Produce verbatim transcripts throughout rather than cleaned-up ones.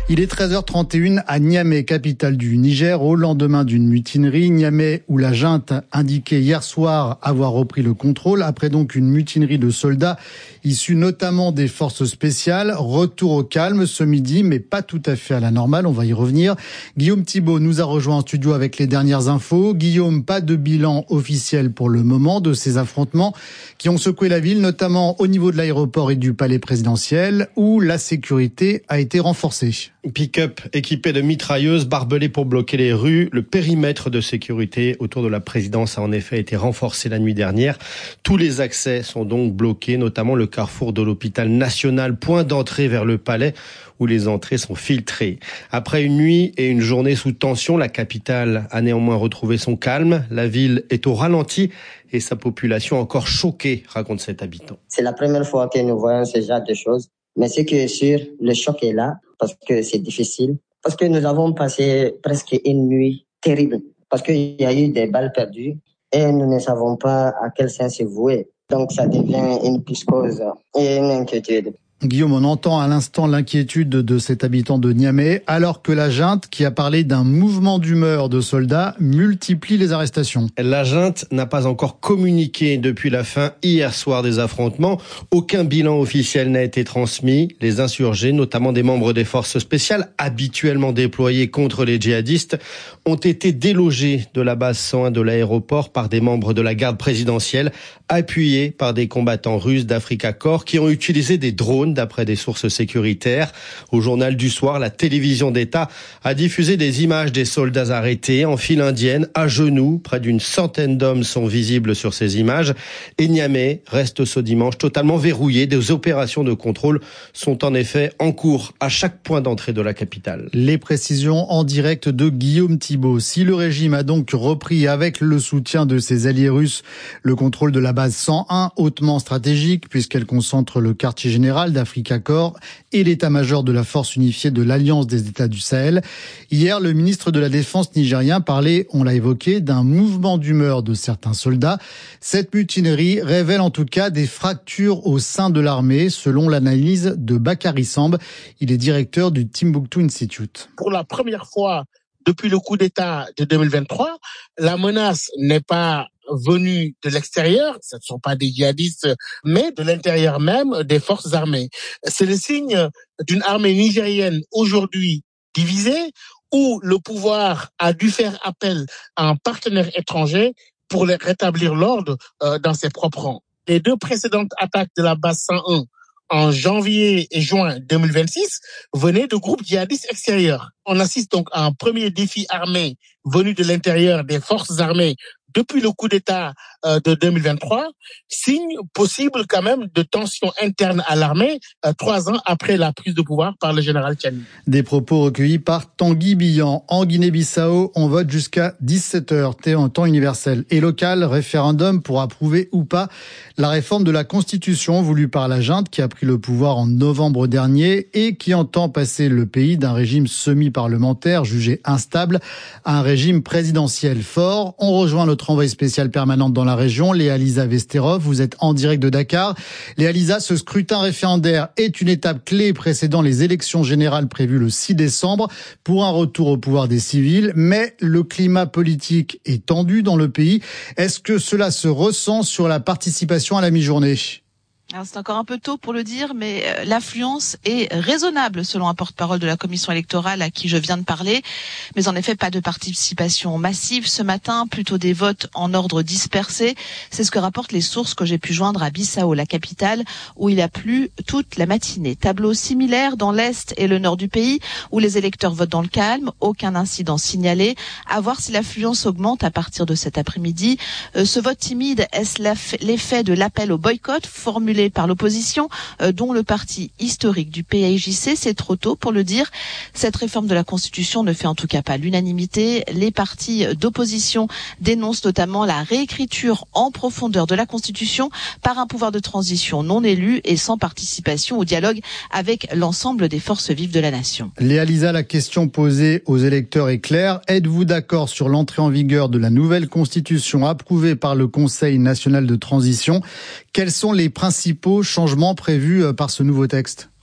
Il est treize heures trente et une à Niamey, capitale du Niger, au lendemain d'une mutinerie. Niamey, où la junte indiquait hier soir avoir repris le contrôle, après donc une mutinerie de soldats issus notamment des forces spéciales. Retour au calme ce midi, mais pas tout à fait à la normale, on va y revenir. Guillaume Thibault nous a rejoint en studio avec les dernières infos. Guillaume, pas de bilan officiel pour le moment de ces affrontements qui ont secoué la ville, notamment au niveau de l'aéroport et du palais présidentiel, où la sécurité a été renforcée. Pick-up équipé de mitrailleuses, barbelés pour bloquer les rues. Le périmètre de sécurité autour de la présidence a en effet été renforcé la nuit dernière. Tous les accès sont donc bloqués, notamment le carrefour de l'hôpital national, point d'entrée vers le palais, où les entrées sont filtrées. Après une nuit et une journée sous tension, la capitale a néanmoins retrouvé son calme. La ville est au ralenti et sa population encore choquée, raconte cet habitant. C'est la première fois que nous voyons ce genre de choses. Mais ce qui est sûr, le choc est là parce que c'est difficile. Parce que nous avons passé presque une nuit terrible. Parce qu'il y a eu des balles perdues et nous ne savons pas à quel sens se vouer. Donc ça devient une psychose et une inquiétude. Guillaume, on entend à l'instant l'inquiétude de cet habitant de Niamey, alors que la junte, qui a parlé d'un mouvement d'humeur de soldats, multiplie les arrestations. La junte n'a pas encore communiqué depuis la fin hier soir des affrontements. Aucun bilan officiel n'a été transmis. Les insurgés, notamment des membres des forces spéciales habituellement déployés contre les djihadistes, ont été délogés de la base cent un de l'aéroport par des membres de la garde présidentielle, appuyés par des combattants russes d'Africa Corps qui ont utilisé des drones d'après des sources sécuritaires. Au journal du soir, la télévision d'État a diffusé des images des soldats arrêtés en file indienne, à genoux. Près d'une centaine d'hommes sont visibles sur ces images. Et Niamey reste ce dimanche totalement verrouillé. Des opérations de contrôle sont en effet en cours à chaque point d'entrée de la capitale. Les précisions en direct de Guillaume Thibault. Si le régime a donc repris avec le soutien de ses alliés russes le contrôle de la base cent un, hautement stratégique puisqu'elle concentre le quartier général d'Africa Corps et l'état-major de la force unifiée de l'Alliance des États du Sahel. Hier, le ministre de la Défense nigérien parlait, on l'a évoqué, d'un mouvement d'humeur de certains soldats. Cette mutinerie révèle en tout cas des fractures au sein de l'armée, selon l'analyse de Bakary Samb. Il est directeur du Timbuktu Institute. Pour la première fois depuis le coup d'État de deux mille vingt-trois, la menace n'est pas venus de l'extérieur, ce ne sont pas des djihadistes, mais de l'intérieur même des forces armées. C'est le signe d'une armée nigérienne aujourd'hui divisée, où le pouvoir a dû faire appel à un partenaire étranger pour rétablir l'ordre euh, dans ses propres rangs. Les deux précédentes attaques de la base cent un en janvier et juin deux mille vingt-six venaient de groupes djihadistes extérieurs. On assiste donc à un premier défi armé venu de l'intérieur des forces armées depuis le coup d'État euh, de deux mille vingt-trois, signe possible quand même de tensions internes à l'armée, euh, trois ans après la prise de pouvoir par le général Tchani. Des propos recueillis par Tanguy Bihan. En Guinée-Bissau, on vote jusqu'à dix-sept heures, en temps universel et local, référendum pour approuver ou pas la réforme de la Constitution voulue par la junte qui a pris le pouvoir en novembre dernier et qui entend passer le pays d'un régime semi-parlementaire jugé instable à un régime présidentiel fort. On rejoint notre envoyée spéciale permanente dans la région, Léa-Lisa Vesterov. Vous êtes en direct de Dakar. Léa-Lisa, ce scrutin référendaire est une étape clé précédant les élections générales prévues le six décembre pour un retour au pouvoir des civils. Mais le climat politique est tendu dans le pays. Est-ce que cela se ressent sur la participation à la mi-journée ? Alors c'est encore un peu tôt pour le dire, mais l'affluence est raisonnable selon un porte-parole de la commission électorale à qui je viens de parler. Mais en effet, pas de participation massive ce matin, plutôt des votes en ordre dispersé. C'est ce que rapportent les sources que j'ai pu joindre à Bissau, la capitale, où il a plu toute la matinée. Tableau similaire dans l'est et le nord du pays, où les électeurs votent dans le calme, aucun incident signalé. À voir si l'affluence augmente à partir de cet après-midi. Euh, ce vote timide, est-ce l'effet de l'appel au boycott formulé par l'opposition, euh, dont le parti historique du P A I J C, c'est trop tôt pour le dire. Cette réforme de la Constitution ne fait en tout cas pas l'unanimité. Les partis d'opposition dénoncent notamment la réécriture en profondeur de la Constitution par un pouvoir de transition non élu et sans participation au dialogue avec l'ensemble des forces vives de la nation. Léa-Lisa, la question posée aux électeurs est claire. Êtes-vous d'accord sur l'entrée en vigueur de la nouvelle Constitution approuvée par le Conseil national de transition ? Quels sont les principaux changements prévus par ce nouveau texte ?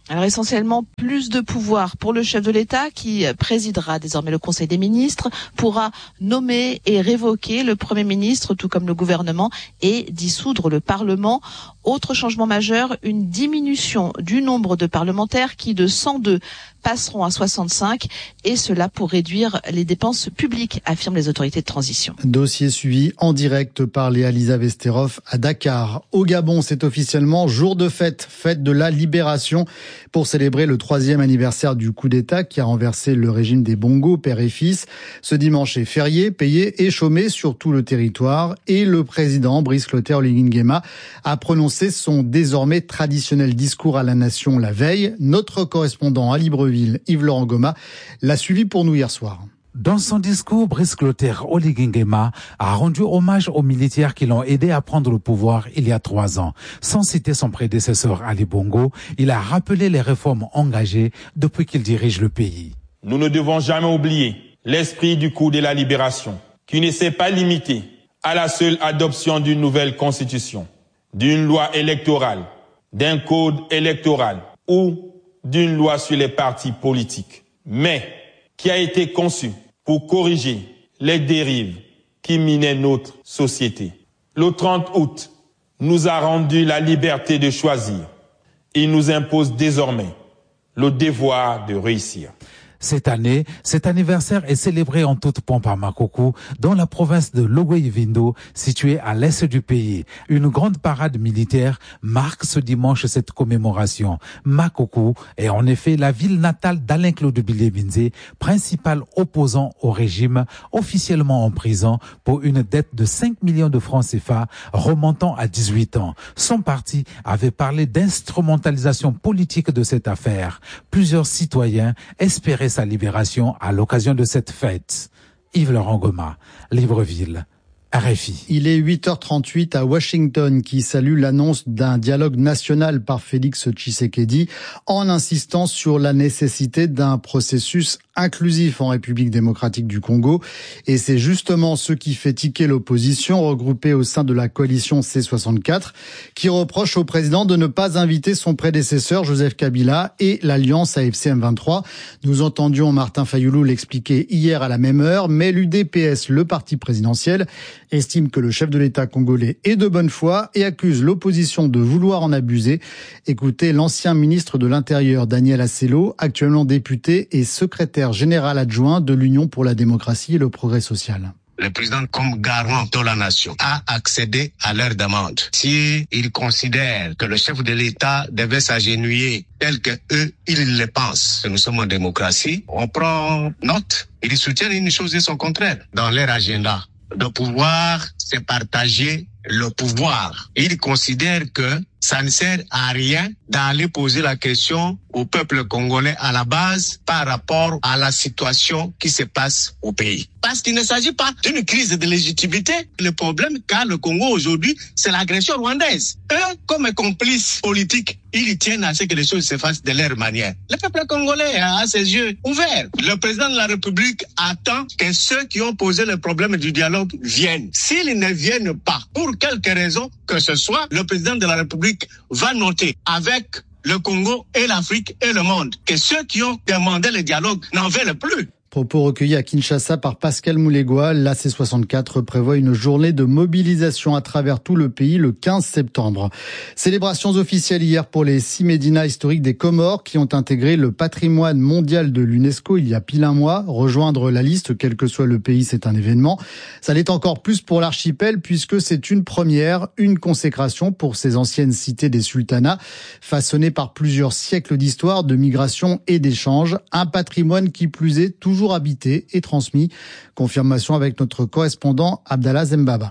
Alors essentiellement plus de pouvoir pour le chef de l'État qui présidera désormais le Conseil des ministres, pourra nommer et révoquer le Premier ministre tout comme le gouvernement et dissoudre le Parlement. Autre changement majeur, une diminution du nombre de parlementaires qui de cent deux passeront à soixante-cinq et cela pour réduire les dépenses publiques, affirment les autorités de transition. Dossier suivi en direct par Léa Lisa Vesterov à Dakar. Au Gabon, c'est officiellement jour de fête, fête de la libération pour célébrer le troisième anniversaire du coup d'État qui a renversé le régime des Bongo, père et fils. Ce dimanche est férié, payé et chômé sur tout le territoire et le président Brice Clotaire Oligui Nguema a prononcé son désormais traditionnel discours à la nation la veille. Notre correspondant à Libreville, Yves-Laurent Goma, l'a suivi pour nous hier soir. Dans son discours, Brice Clotaire Oligui Nguema a rendu hommage aux militaires qui l'ont aidé à prendre le pouvoir il y a trois ans. Sans citer son prédécesseur Ali Bongo, il a rappelé les réformes engagées depuis qu'il dirige le pays. Nous ne devons jamais oublier l'esprit du coup de la libération, qui ne s'est pas limité à la seule adoption d'une nouvelle constitution, d'une loi électorale, d'un code électoral ou d'une loi sur les partis politiques, mais qui a été conçu pour corriger les dérives qui minaient notre société. Le trente août nous a rendu la liberté de choisir. Il nous impose désormais le devoir de réussir. Cette année, cet anniversaire est célébré en toute pompe à Makoko, dans la province de Logoïvindo, située à l'est du pays. Une grande parade militaire marque ce dimanche cette commémoration. Makoko est en effet la ville natale d'Alain-Claude Bilie-Binze, principal opposant au régime, officiellement en prison pour une dette de cinq millions de francs C F A remontant à dix-huit ans. Son parti avait parlé d'instrumentalisation politique de cette affaire. Plusieurs citoyens espéraient sa libération à l'occasion de cette fête. Yves-Laurent Goma, Libreville, R F I. Il est huit heures trente-huit à Washington qui salue l'annonce d'un dialogue national par Félix Tshisekedi en insistant sur la nécessité d'un processus inclusif en République démocratique du Congo. Et c'est justement ce qui fait tiquer l'opposition regroupée au sein de la coalition C soixante-quatre qui reproche au président de ne pas inviter son prédécesseur Joseph Kabila et l'alliance A F C M vingt-trois. Nous entendions Martin Fayoulou l'expliquer hier à la même heure, mais l'U D P S, le parti présidentiel, estime que le chef de l'État congolais est de bonne foi et accuse l'opposition de vouloir en abuser. Écoutez l'ancien ministre de l'Intérieur Daniel Assello, actuellement député et secrétaire général adjoint de l'Union pour la démocratie et le progrès social. Le président, comme garant de la nation, a accédé à leur demande. Si il considère que le chef de l'État devait s'agenouiller tel que eux, ils le pensent, que nous sommes en démocratie, on prend note. Ils soutiennent une chose et son contraire. Dans leur agenda, de pouvoir se partager le pouvoir. Ils considèrent que ça ne sert à rien d'aller poser la question au peuple congolais à la base par rapport à la situation qui se passe au pays. Parce qu'il ne s'agit pas d'une crise de légitimité. Le problème qu'a le Congo aujourd'hui, c'est l'agression rwandaise. Eux, comme complices politiques, ils tiennent à ce que les choses se fassent de leur manière. Le peuple congolais a ses yeux ouverts. Le président de la République attend que ceux qui ont posé le problème du dialogue viennent. S'ils ne viennent pas, pour quelque raison que ce soit, le président de la République va noter avec le Congo et l'Afrique et le monde que ceux qui ont demandé le dialogue n'en veulent plus. Propos recueillis à Kinshasa par Pascal Moulégois, l'A C soixante-quatre prévoit une journée de mobilisation à travers tout le pays le quinze septembre. Célébrations officielles hier pour les six médinas historiques des Comores qui ont intégré le patrimoine mondial de l'UNESCO il y a pile un mois. Rejoindre la liste, quel que soit le pays, c'est un événement. Ça l'est encore plus pour l'archipel puisque c'est une première, une consécration pour ces anciennes cités des sultanats, façonnées par plusieurs siècles d'histoire, de migration et d'échanges. Un patrimoine qui plus est toujours habité et transmis. Confirmation avec notre correspondant Abdallah Zembaba.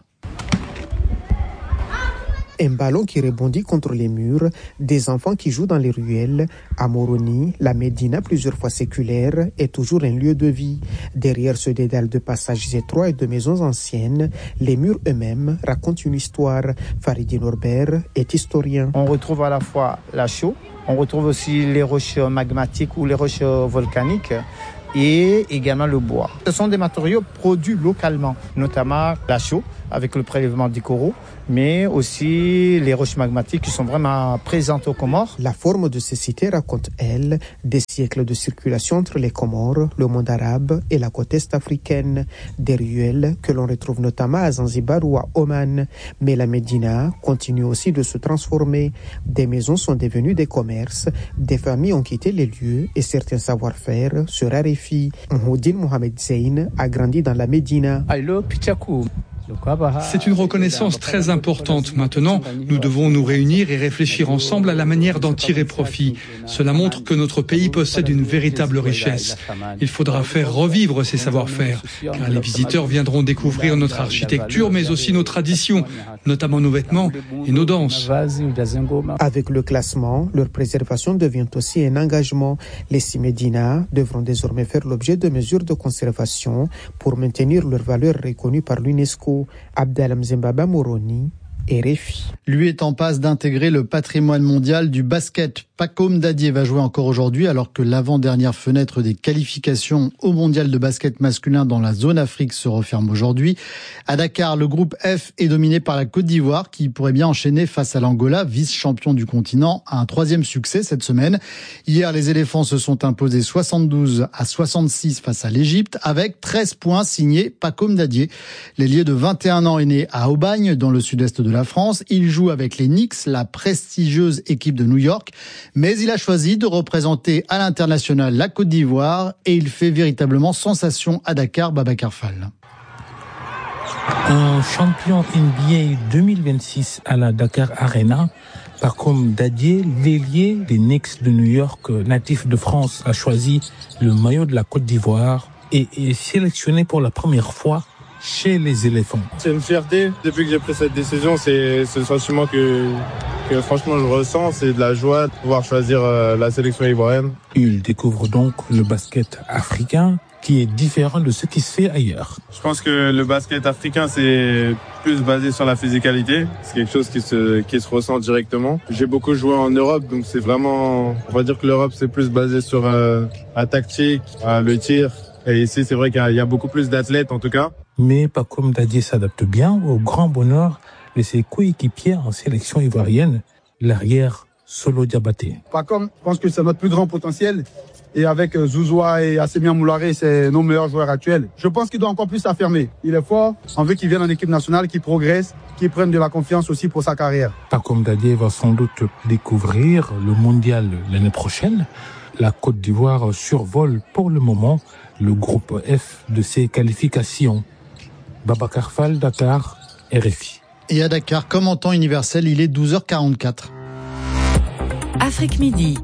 Un ballon qui rebondit contre les murs, des enfants qui jouent dans les ruelles. À Moroni, la Médina, plusieurs fois séculaire, est toujours un lieu de vie. Derrière ce dédale de passages étroits et de maisons anciennes, les murs eux-mêmes racontent une histoire. Faridi Norbert est historien. On retrouve à la fois la chaux, on retrouve aussi les roches magmatiques ou les roches volcaniques. et également le bois. Ce sont des matériaux produits localement, notamment la chaux avec le prélèvement du coraux, mais aussi les roches magmatiques qui sont vraiment présentes aux Comores. La forme de ces cités raconte, elle, des siècles de circulation entre les Comores, le monde arabe et la côte est africaine. Des ruelles que l'on retrouve notamment à Zanzibar ou à Oman. Mais la Médina continue aussi de se transformer. Des maisons sont devenues des commerces, des familles ont quitté les lieux et certains savoir-faire se raréfient. Mouhoudine Mohamed Zeyn a grandi dans la Médina. C'est une reconnaissance très importante. Maintenant, nous devons nous réunir et réfléchir ensemble à la manière d'en tirer profit. Cela montre que notre pays possède une véritable richesse. Il faudra faire revivre ces savoir-faire, car les visiteurs viendront découvrir notre architecture, mais aussi nos traditions, notamment nos vêtements et nos danses. Avec le classement, leur préservation devient aussi un engagement. Les six médinas devront désormais faire l'objet de mesures de conservation pour maintenir leurs valeurs reconnues par l'UNESCO. Abdelham Zimbaba Moroni, R F I. Lui est en passe d'intégrer le patrimoine mondial du basket. Pacôme Dadié va jouer encore aujourd'hui alors que l'avant-dernière fenêtre des qualifications au mondial de basket masculin dans la zone Afrique se referme aujourd'hui. À Dakar, le groupe F est dominé par la Côte d'Ivoire qui pourrait bien enchaîner face à l'Angola, vice-champion du continent, à un troisième succès cette semaine. Hier, les éléphants se sont imposés soixante-douze à soixante-six face à l'Égypte avec treize points signés Pacôme Dadié. L'ailier de vingt et un ans est né à Aubagne, dans le sud-est de la France. Il joue avec les Knicks, la prestigieuse équipe de New York. Mais il a choisi de représenter à l'international la Côte d'Ivoire et il fait véritablement sensation à Dakar, Babacar Fall. Un champion N B A deux mille vingt-six à la Dakar Arena, Pacôme Dadié, l'ailier des Knicks de New York, natif de France, a choisi le maillot de la Côte d'Ivoire et est sélectionné pour la première fois chez les éléphants. C'est une fierté. Depuis que j'ai pris cette décision, c'est ce sentiment que, que franchement je ressens. C'est de la joie de pouvoir choisir euh, la sélection ivoirienne. Il découvre donc le basket africain qui est différent de ce qui se fait ailleurs. Je pense que le basket africain, c'est plus basé sur la physicalité. C'est quelque chose qui se, qui se ressent directement. J'ai beaucoup joué en Europe, donc c'est vraiment... On va dire que l'Europe, c'est plus basé sur euh, la tactique, euh, le tir. Et ici, c'est vrai qu'il y a beaucoup plus d'athlètes, en tout cas. Mais Pacôme Dadié s'adapte bien au grand bonheur de ses coéquipiers en sélection ivoirienne, l'arrière Solo Diabaté. Pacôme, je pense que c'est notre plus grand potentiel. Et avec Zouzoua et Assemia Moularé, c'est nos meilleurs joueurs actuels. Je pense qu'il doit encore plus s'affirmer. Il est fort, on veut qu'il vienne en équipe nationale, qu'il progresse, qu'il prenne de la confiance aussi pour sa carrière. Pacôme Dadié va sans doute découvrir le mondial l'année prochaine. La Côte d'Ivoire survole pour le moment le groupe F de ses qualifications. Babacar Fall, Dakar, R F I. Et à Dakar, comme en temps universel, il est douze heures quarante-quatre. Afrique Midi.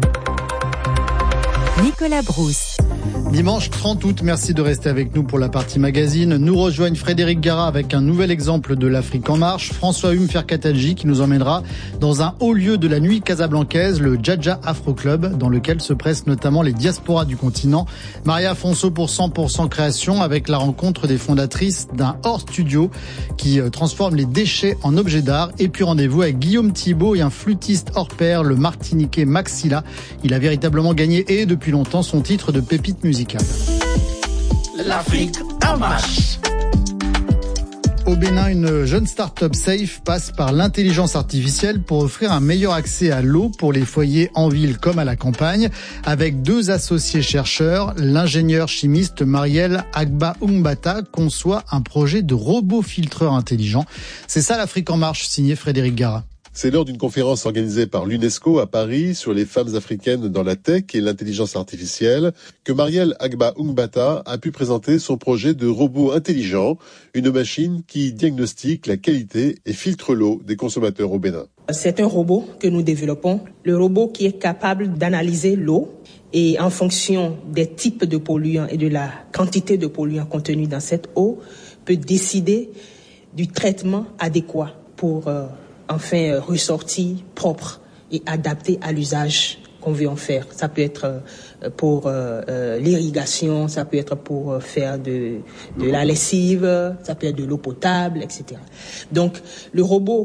Nicolas Brousse. Dimanche trente août, merci de rester avec nous pour la partie magazine. Nous rejoignent Frédéric Gara avec un nouvel exemple de l'Afrique en marche. François Hume Ferkatadji qui nous emmènera dans un haut lieu de la nuit casablancaise, le Djadja Afro Club, dans lequel se pressent notamment les diasporas du continent. Maria Afonso pour cent pour cent création avec la rencontre des fondatrices d'un hors studio qui transforme les déchets en objets d'art. Et puis rendez-vous avec Guillaume Thibault et un flûtiste hors pair, le Martiniquais Maxilla. Il a véritablement gagné et depuis longtemps son titre de pépite musicale. L'Afrique en marche. Au Bénin, une jeune start-up safe passe par l'intelligence artificielle pour offrir un meilleur accès à l'eau pour les foyers en ville comme à la campagne. Avec deux associés chercheurs, l'ingénieur chimiste Marielle Agba Umbata conçoit un projet de robot filtreur intelligent. C'est ça l'Afrique en marche, signé Frédéric Gara. C'est lors d'une conférence organisée par l'UNESCO à Paris sur les femmes africaines dans la tech et l'intelligence artificielle que Marielle Agba Umbata a pu présenter son projet de robot intelligent, une machine qui diagnostique la qualité et filtre l'eau des consommateurs au Bénin. C'est un robot que nous développons, le robot qui est capable d'analyser l'eau et en fonction des types de polluants et de la quantité de polluants contenus dans cette eau, peut décider du traitement adéquat pour euh, enfin ressorti, propre et adapté à l'usage qu'on veut en faire. Ça peut être pour euh, euh, l'irrigation, ça peut être pour faire de, de la lessive, ça peut être de l'eau potable, et cetera. Donc le robot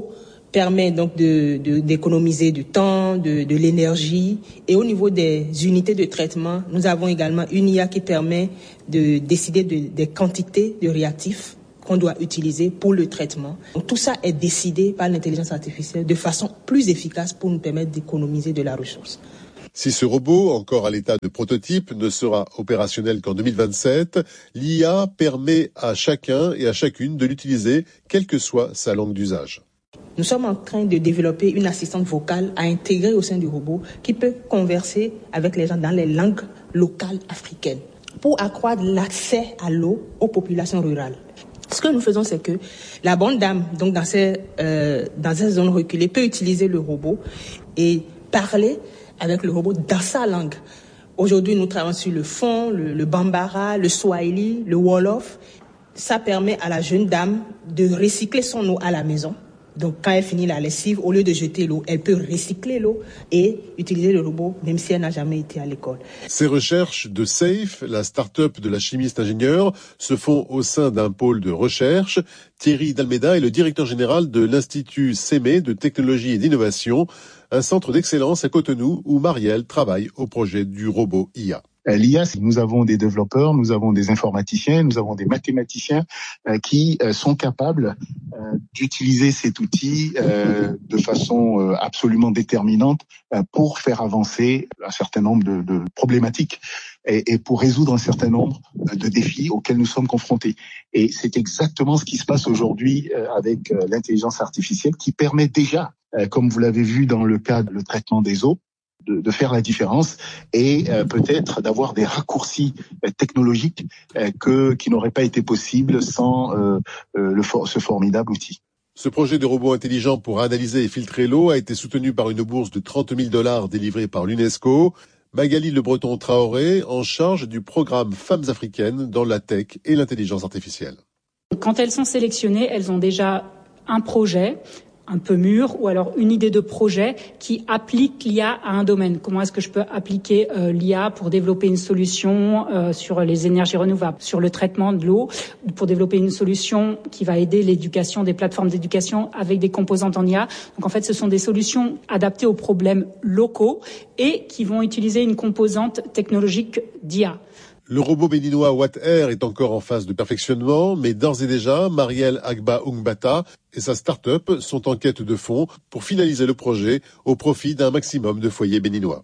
permet donc de, de, d'économiser du temps, de, de l'énergie. Et au niveau des unités de traitement, nous avons également une I A qui permet de décider de, des quantités de réactifs qu'on doit utiliser pour le traitement. Donc, tout ça est décidé par l'intelligence artificielle de façon plus efficace pour nous permettre d'économiser de la ressource. Si ce robot, encore à l'état de prototype, ne sera opérationnel qu'en deux mille vingt-sept, l'I A permet à chacun et à chacune de l'utiliser, quelle que soit sa langue d'usage. Nous sommes en train de développer une assistante vocale à intégrer au sein du robot qui peut converser avec les gens dans les langues locales africaines pour accroître l'accès à l'eau aux populations rurales. Ce que nous faisons, c'est que la bonne dame, donc dans ces, euh, dans ces zones reculées, peut utiliser le robot et parler avec le robot dans sa langue. Aujourd'hui, nous travaillons sur le fon, le, le bambara, le swahili, le wolof. Ça permet à la jeune dame de recycler son eau à la maison. Donc, quand elle finit la lessive, au lieu de jeter l'eau, elle peut recycler l'eau et utiliser le robot, même si elle n'a jamais été à l'école. Ces recherches de SAFE, la start-up de la chimiste ingénieure, se font au sein d'un pôle de recherche. Thierry Dalmeda est le directeur général de l'Institut SEME de technologie et d'innovation, un centre d'excellence à Cotonou où Marielle travaille au projet du robot I A. L'I A, nous avons des développeurs, nous avons des informaticiens, nous avons des mathématiciens euh, qui euh, sont capables euh, d'utiliser cet outil euh, de façon euh, absolument déterminante euh, pour faire avancer un certain nombre de, de problématiques et, et pour résoudre un certain nombre de défis auxquels nous sommes confrontés. Et c'est exactement ce qui se passe aujourd'hui euh, avec euh, l'intelligence artificielle qui permet déjà, euh, comme vous l'avez vu dans le cas du traitement des eaux, De, de faire la différence et euh, peut-être d'avoir des raccourcis euh, technologiques euh, que qui n'auraient pas été possibles sans euh, euh, le for- ce formidable outil. Ce projet de robot intelligent pour analyser et filtrer l'eau a été soutenu par une bourse de trente mille dollars délivrée par l'UNESCO. Magali Le Breton Traoré, en charge du programme Femmes africaines dans la tech et l'intelligence artificielle. Quand elles sont sélectionnées, elles ont déjà un projet un peu mûr ou alors une idée de projet qui applique l'I A à un domaine. Comment est-ce que je peux appliquer euh, l'I A pour développer une solution euh, sur les énergies renouvelables, sur le traitement de l'eau, ou pour développer une solution qui va aider l'éducation, des plateformes d'éducation avec des composantes en I A. Donc en fait, ce sont des solutions adaptées aux problèmes locaux et qui vont utiliser une composante technologique d'I A. Le robot béninois WattAir est encore en phase de perfectionnement, mais d'ores et déjà, Marielle Agba Ungbata et sa start-up sont en quête de fonds pour finaliser le projet au profit d'un maximum de foyers béninois.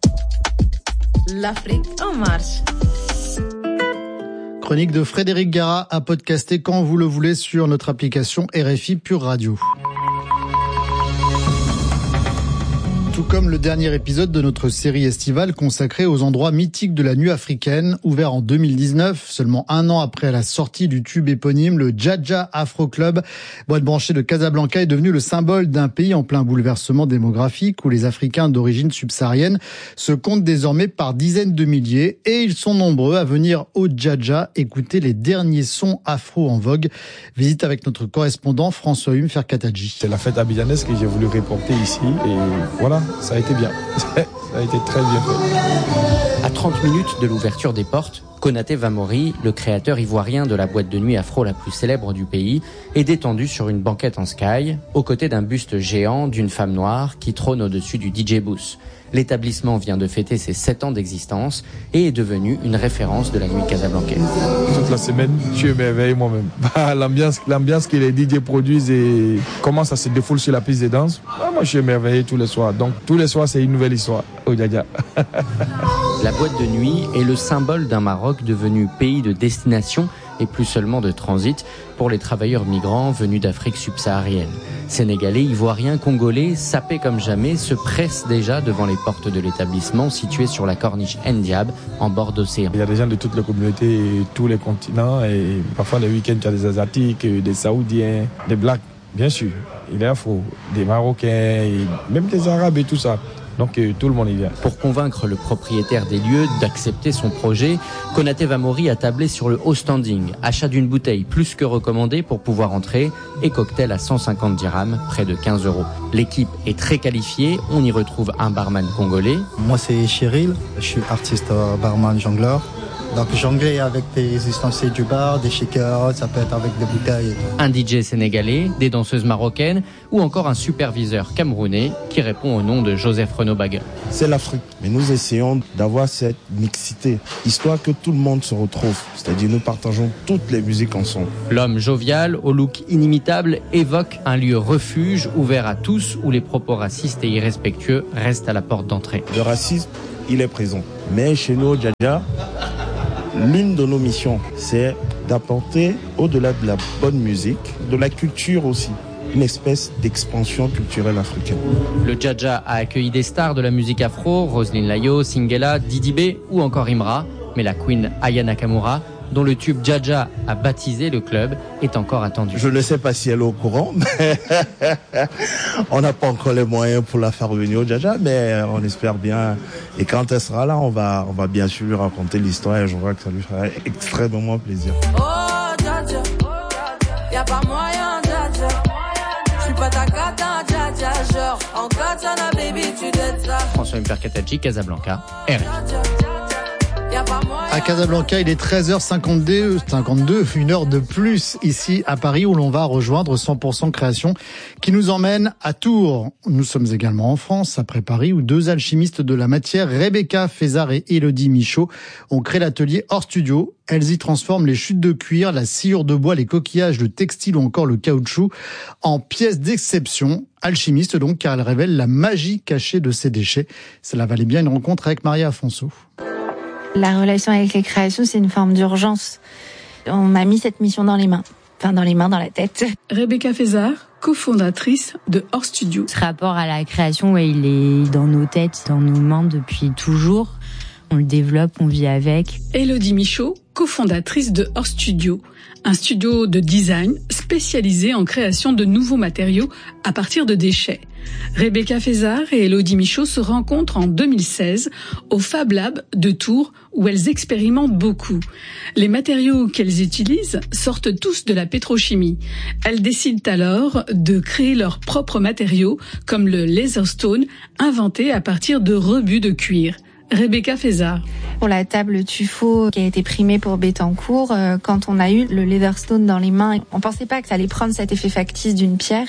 L'Afrique en marche. Chronique de Frédéric Gara à podcaster quand vous le voulez sur notre application R F I Pure Radio. Tout comme le dernier épisode de notre série estivale consacrée aux endroits mythiques de la nuit africaine, ouvert en deux mille dix-neuf, seulement un an après la sortie du tube éponyme, le Dja-Dja Afro Club, boîte branchée de Casablanca, est devenu le symbole d'un pays en plein bouleversement démographique où les Africains d'origine subsaharienne se comptent désormais par dizaines de milliers et ils sont nombreux à venir au Dja-Dja écouter les derniers sons afro en vogue. Visite avec notre correspondant François Hume Ferkatadji. C'est la fête abidjanaise que j'ai voulu reporter ici et voilà. Ça a été bien. Ça a été très bien fait. À trente minutes de l'ouverture des portes, Konaté Vamori, le créateur ivoirien de la boîte de nuit afro la plus célèbre du pays, est détendu sur une banquette en sky, aux côtés d'un buste géant d'une femme noire qui trône au-dessus du D J booth. L'établissement vient de fêter ses sept ans d'existence et est devenu une référence de la nuit casablancaise. Toute la semaine, je m'éveille moi-même. Bah, l'ambiance, l'ambiance que les D J produisent et comment ça se défoule sur la piste de danse, bah, moi je m'éveille tous les soirs. Donc tous les soirs, c'est une nouvelle histoire au Dja-Dja. La boîte de nuit est le symbole d'un Maroc devenu pays de destination et plus seulement de transit pour les travailleurs migrants venus d'Afrique subsaharienne. Sénégalais, Ivoiriens, Congolais, sapés comme jamais, se pressent déjà devant les portes de l'établissement situé sur la corniche Ndiab, en bord d'océan. Il y a des gens de toutes les communautés, tous les continents, et parfois les week-ends, il y a des Asiatiques, des Saoudiens, des Blacks, bien sûr. Il est afro, des Marocains, et même des Arabes et tout ça. Donc euh, tout le monde y vient. Pour convaincre le propriétaire des lieux d'accepter son projet, Konaté Vamori a tablé sur le haut standing, achat d'une bouteille plus que recommandée pour pouvoir entrer et cocktail à cent cinquante dirhams, près de quinze euros. L'équipe est très qualifiée, on y retrouve un barman congolais. Moi c'est Cheryl, je suis artiste barman jongleur. Donc jongler avec des ustensiles du bar, des shakers, ça peut être avec des bouteilles et tout. Un D J sénégalais, des danseuses marocaines ou encore un superviseur camerounais qui répond au nom de Joseph Renaud-Baga. C'est l'Afrique, mais nous essayons d'avoir cette mixité, histoire que tout le monde se retrouve. C'est-à-dire nous partageons toutes les musiques ensemble. L'homme jovial, au look inimitable, évoque un lieu refuge ouvert à tous où les propos racistes et irrespectueux restent à la porte d'entrée. Le racisme, il est présent. Mais chez nous, au Dja-Dja, l'une de nos missions, c'est d'apporter, au-delà de la bonne musique, de la culture aussi, une espèce d'expansion culturelle africaine. Le Dja-Dja a accueilli des stars de la musique afro, Roselyne Layo, Singela, Didi B ou encore Imra, mais la queen Aya Nakamura, dont le tube Dja-Dja a baptisé le club, est encore attendue. Je ne sais pas si elle est au courant, mais on n'a pas encore les moyens pour la faire revenir au Dja-Dja, mais on espère bien. Et quand elle sera là, on va, on va bien sûr lui raconter l'histoire et je crois que ça lui fera extrêmement plaisir. Oh Dja-Dja, y'a pas moyen Dja-Dja, j'suis pas ta cata Dja-Dja, genre en katana baby tu dettes ça. François Mperkatadji, Casablanca, R F I. À Casablanca, il est treize heures cinquante-deux, une heure de plus ici à Paris où l'on va rejoindre cent pour cent Création qui nous emmène à Tours. Nous sommes également en France, après Paris, où deux alchimistes de la matière, Rebecca Fézard et Élodie Michaud, ont créé l'atelier hors studio. Elles y transforment les chutes de cuir, la sciure de bois, les coquillages, le textile ou encore le caoutchouc en pièces d'exception. Alchimistes donc, car elles révèlent la magie cachée de ces déchets. Cela valait bien une rencontre avec Maria Afonso. La relation avec les créations, c'est une forme d'urgence. On m'a mis cette mission dans les mains. Enfin, dans les mains, dans la tête. Rebecca Fézard, cofondatrice de Hors Studio. Ce rapport à la création, ouais, il est dans nos têtes, dans nos mains depuis toujours. On le développe, on vit avec. Élodie Michaud, cofondatrice de Hors Studio, un studio de design spécialisé en création de nouveaux matériaux à partir de déchets. Rebecca Fézard et Élodie Michaud se rencontrent en deux mille seize au Fab Lab de Tours où elles expérimentent beaucoup. Les matériaux qu'elles utilisent sortent tous de la pétrochimie. Elles décident alors de créer leurs propres matériaux comme le Laserstone inventé à partir de rebuts de cuir. Rebecca Fézard. Pour la table tuffeau qui a été primée pour Bettencourt, euh, quand on a eu le Leatherstone dans les mains, on pensait pas que ça allait prendre cet effet factice d'une pierre.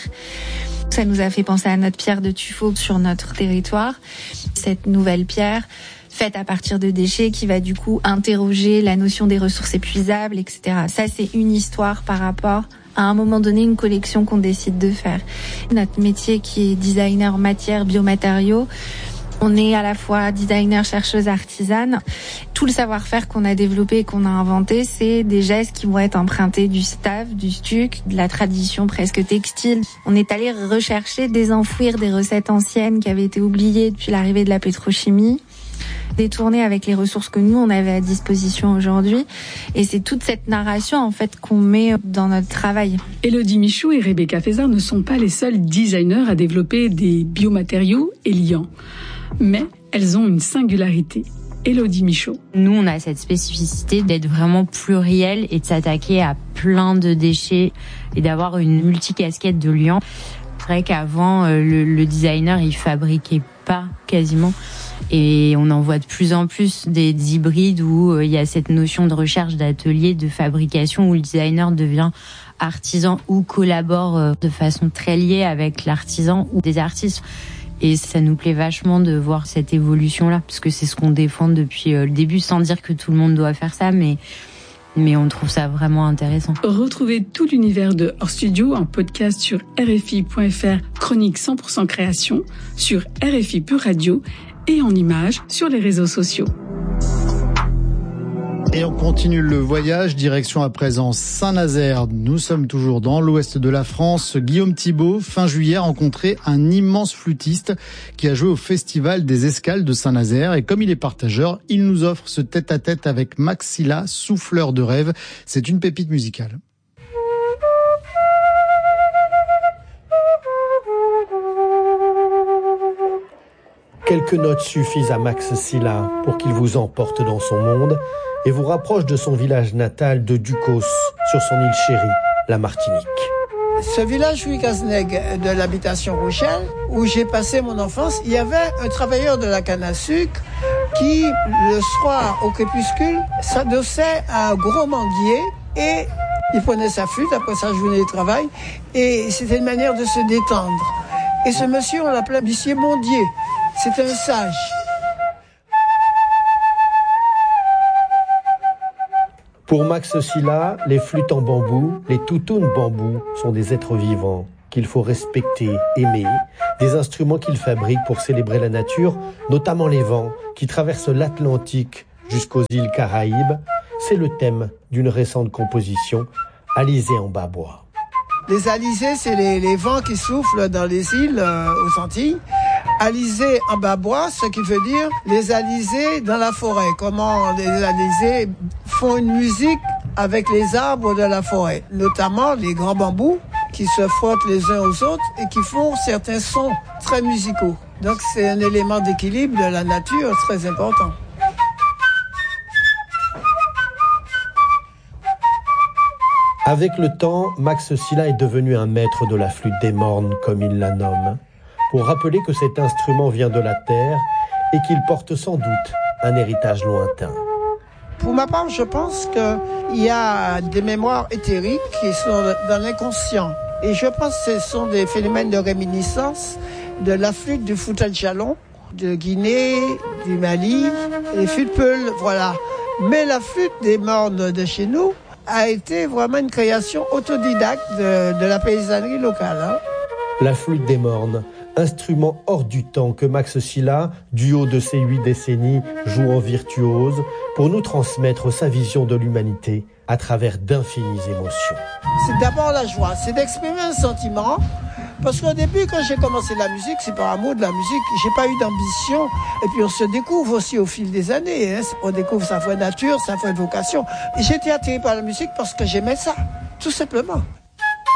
Ça nous a fait penser à notre pierre de tuffeau sur notre territoire. Cette nouvelle pierre faite à partir de déchets qui va du coup interroger la notion des ressources épuisables, et cetera. Ça, c'est une histoire par rapport à un moment donné, une collection qu'on décide de faire. Notre métier qui est designer matière, biomatériaux, on est à la fois designer, chercheuse, artisane. Tout le savoir-faire qu'on a développé et qu'on a inventé, c'est des gestes qui vont être empruntés du staff, du stuc, de la tradition presque textile. On est allé rechercher, désenfouir des recettes anciennes qui avaient été oubliées depuis l'arrivée de la pétrochimie, détourner avec les ressources que nous, on avait à disposition aujourd'hui. Et c'est toute cette narration, en fait, qu'on met dans notre travail. Élodie Michaud et Rebecca Fézard ne sont pas les seuls designers à développer des biomatériaux et liants. Mais elles ont une singularité. Élodie Michaud. Nous, on a cette spécificité d'être vraiment pluriel et de s'attaquer à plein de déchets et d'avoir une multicasquette de liants. C'est vrai qu'avant, le, le designer, il fabriquait pas quasiment. Et on en voit de plus en plus des, des hybrides où il y a cette notion de recherche d'atelier, de fabrication, où le designer devient artisan ou collabore de façon très liée avec l'artisan ou des artistes. Et ça nous plaît vachement de voir cette évolution-là, parce que c'est ce qu'on défend depuis le début, sans dire que tout le monde doit faire ça, mais, mais on trouve ça vraiment intéressant. Retrouvez tout l'univers de Hors Studio en podcast sur R F I point F R, chronique cent pour cent création, sur R F I Pure Radio et en images sur les réseaux sociaux. Et on continue le voyage, direction à présent Saint-Nazaire. Nous sommes toujours dans l'ouest de la France. Guillaume Thibault, fin juillet, a rencontré un immense flûtiste qui a joué au Festival des Escales de Saint-Nazaire. Et comme il est partageur, il nous offre ce tête-à-tête avec Maxilla, souffleur de rêve. C'est une pépite musicale. Quelques notes suffisent à Max Silla pour qu'il vous emporte dans son monde et vous rapproche de son village natal de Ducos, sur son île chérie, la Martinique. Ce village Huigazneg de l'habitation Rochelle, où j'ai passé mon enfance, il y avait un travailleur de la canne à sucre qui, le soir au crépuscule, s'adossait à un gros manguier et il prenait sa flûte après sa journée de travail et c'était une manière de se détendre. Et ce monsieur, on l'appelait Monsieur Mondier. C'était un sage. Pour Max Sylla, les flûtes en bambou, les toutounes bambou sont des êtres vivants qu'il faut respecter, aimer, des instruments qu'il fabrique pour célébrer la nature, notamment les vents qui traversent l'Atlantique jusqu'aux îles Caraïbes. C'est le thème d'une récente composition, Alizé en bas bois. Les alizés, c'est les, les vents qui soufflent dans les îles euh, aux Antilles. Alizés en bas bois, ce qui veut dire les alizés dans la forêt. Comment les alizés font une musique avec les arbres de la forêt, notamment les grands bambous qui se frottent les uns aux autres et qui font certains sons très musicaux. Donc c'est un élément d'équilibre de la nature très important. Avec le temps, Max Sylla est devenu un maître de la flûte des mornes, comme il la nomme, pour rappeler que cet instrument vient de la terre et qu'il porte sans doute un héritage lointain. Pour ma part, je pense qu'il y a des mémoires éthériques qui sont dans l'inconscient. Et je pense que ce sont des phénomènes de réminiscence de la flûte du Fouta Djallon, de Guinée, du Mali, les flûtes Peul, voilà. Mais la flûte des mornes de chez nous a été vraiment une création autodidacte de, de la paysannerie locale. Hein. La flûte des mornes, instrument hors du temps que Max Sylla, du haut de ses huit décennies, joue en virtuose pour nous transmettre sa vision de l'humanité à travers d'infinies émotions. C'est d'abord la joie, c'est d'exprimer un sentiment. Parce qu'au début, quand j'ai commencé la musique, c'est par amour de la musique. J'ai pas eu d'ambition. Et puis on se découvre aussi au fil des années. Hein. On découvre sa vraie nature, sa vraie vocation. Et j'ai été attiré par la musique parce que j'aimais ça, tout simplement.